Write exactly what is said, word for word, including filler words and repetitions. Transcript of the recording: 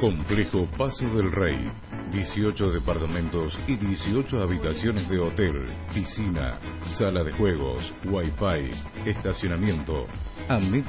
Complejo Paso del Rey. dieciocho departamentos y dieciocho habitaciones de hotel, piscina, sala de juegos, wifi, estacionamiento. A